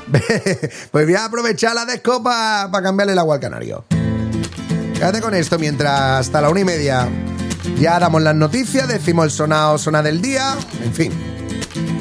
Pues voy a aprovechar la desco para cambiarle el agua al canario. Quédate con esto mientras hasta la 1:30 ya damos las noticias, decimos el sonado, zona del día, en fin.